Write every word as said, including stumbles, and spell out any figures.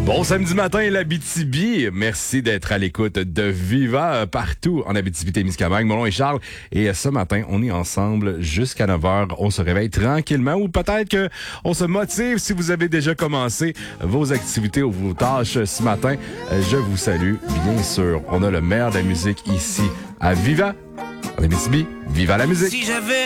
Bon samedi matin, l'Abitibi. Merci d'être à l'écoute de Viva euh, partout en Abitibi-Témiscamingue. Mon nom est Charles et euh, ce matin, on est ensemble jusqu'à neuf heures. On se réveille tranquillement ou peut-être que on se motive si vous avez déjà commencé vos activités ou vos tâches ce matin. Euh, je vous salue, bien sûr. On a le meilleur de la musique ici à Viva. En Abitibi, viva la musique! Si j'avais